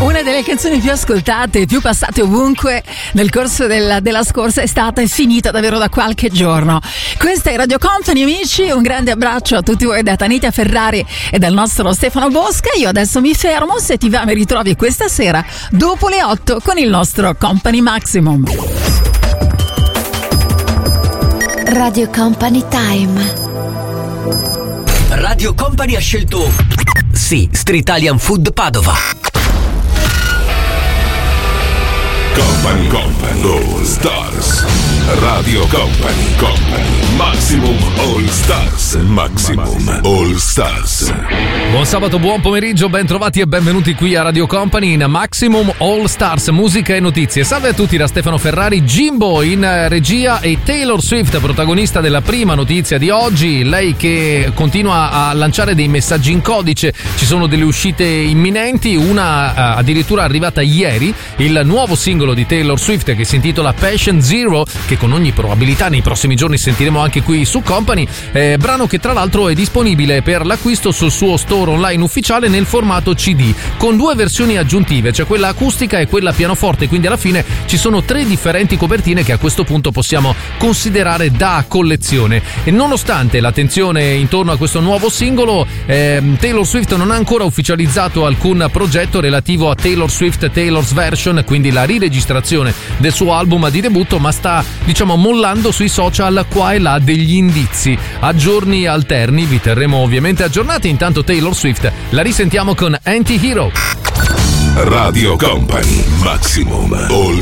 Una delle canzoni più ascoltate, più passate ovunque nel corso della scorsa estate è finita davvero da qualche giorno. Questa è Radio Company, amici. Un grande abbraccio a tutti voi da Tanita Ferrari e dal nostro Stefano Bosca. Io adesso mi fermo, se ti va mi ritrovi questa sera dopo le 8 con il nostro Company Maximum. Radio Company Time. Radio Company ha scelto Street Italian Food Padova. Company All Stars. Radio Company Maximum All Stars. Maximum All Stars. Buon sabato, buon pomeriggio, ben trovati e benvenuti qui a Radio Company in Maximum All Stars, musica e notizie. Salve a tutti da Stefano Ferrari, Jimbo in regia e Taylor Swift, protagonista della prima notizia di oggi. Lei che continua a lanciare dei messaggi in codice, ci sono delle uscite imminenti, una addirittura arrivata ieri, il nuovo singolo di Taylor Swift che si intitola Patient Zero, che con ogni probabilità nei prossimi giorni sentiremo anche qui su Company, brano che tra l'altro è disponibile per l'acquisto sul suo store online ufficiale nel formato CD, con due versioni aggiuntive, cioè quella acustica e quella pianoforte, quindi alla fine ci sono 3 differenti copertine che a questo punto possiamo considerare da collezione. E nonostante l'attenzione intorno a questo nuovo singolo, Taylor Swift non ha ancora ufficializzato alcun progetto relativo a Taylor Swift Taylor's Version, quindi la riregistrazione del suo album di debutto, ma sta mollando sui social qua e là degli indizi. A giorni alterni vi terremo ovviamente aggiornati. Intanto Taylor Swift la risentiamo con Anti-Hero. Radio Company Maximum All